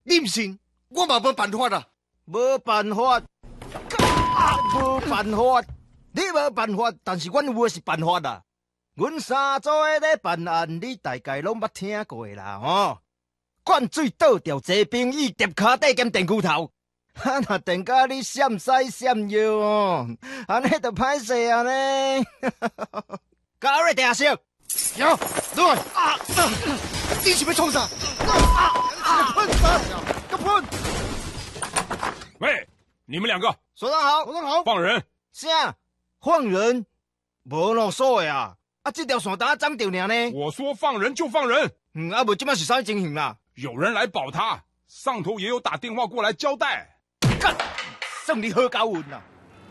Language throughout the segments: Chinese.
你唔信，我嘛无办法啦。 无办法，无办法，你无办法，但是阮有的是办法啦。阮三组的咧办案，你大概拢捌听过啦，吼。灌水倒掉坐冰椅，叠骹底兼电锯头，若电甲你闪西闪腰哦，安尼就歹势啊呢。嘉瑞定色， 有，来啊！你是要创啥？喷啥？个喷！ 喂，你们两个， 所长好， 所长好， 放人！ 啥？放人？无咯所的啊！啊，这条线单长着尔呢。 我说放人就放人。 啊，无即摆是啥情形啦？ 有人来保他，上头也有打电话过来交代。 干，算你好高运啦！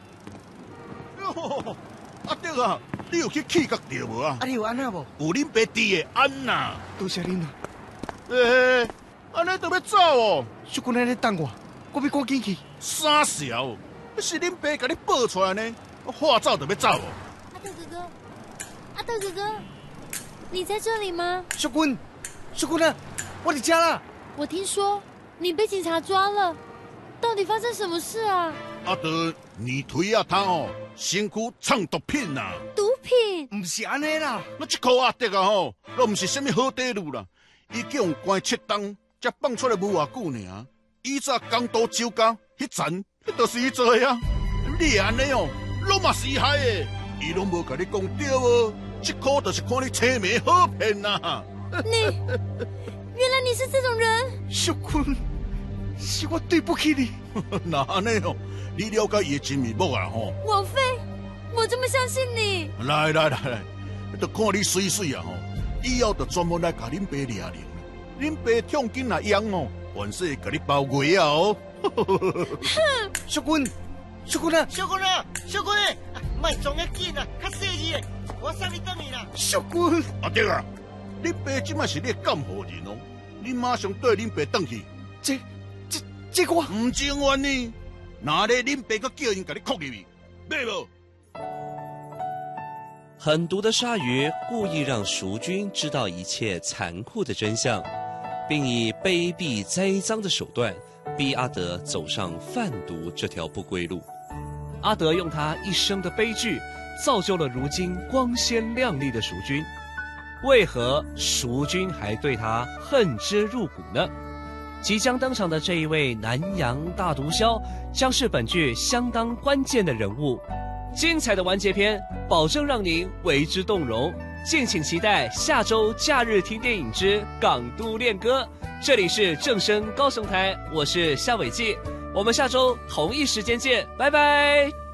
哟，阿德啊，你有去气角着无啊？ 啊，你有安那无？ 有恁爸伫的安呐。 多谢恁啦。 安尼就要走哦？ 小君在咧等我，我要赶紧去。 傻小，是恁爸甲你报出来呢，话走就要走哦。 阿德哥哥，阿德哥哥，你在这里吗？ 小君，小君啊，我伫家啦。 我听说你被警察抓了，到底发生什么事啊？ 阿德，你推啊他哦，身躯藏毒品呐。 毒品？ 唔是安尼啦， 那这颗阿德啊吼，都唔是什么好地路啦，伊叫人关7档，才放出来无偌久尔。以早港都酒家迄层，迄都是伊做的啊。你安尼哦，拢嘛是伊害的，伊拢无甲你讲对哦。这颗就是看你青梅好骗呐。 原来你是这种人。 小君，是我对不起你。 那安尼哦，你了解伊的真面目啊吼。 王妃，我这么相信你。 来，就看你水水啊吼，以后就专门来甲恁爸掠灵。恁爸痛紧来养哦，完事甲你包围啊哦。 小君，小君啊， 小君啊，小君，莫撞得紧啊，较细致的，我送你转去啦。 小君， 阿德啊，恁爸即摆是你的监护人哦，你马上带恁爸转去。 这个唔情愿呢，哪里恁爸个叫人甲你扣入去，买无？ 狠毒的鲨鱼故意让蜀君知道一切残酷的真相，并以卑鄙栽赃的手段逼阿德走上贩毒这条不归路。阿德用他一生的悲剧，造就了如今光鲜亮丽的蜀君。为何蜀君还对他恨之入骨呢？即将登场的这一位南洋大毒枭，将是本剧相当关键的人物。精彩的完结篇，保证让您为之动容。敬请期待下周假日听电影之港都恋歌。这里是正声高雄台，我是夏伟记，我们下周同一时间见，拜拜。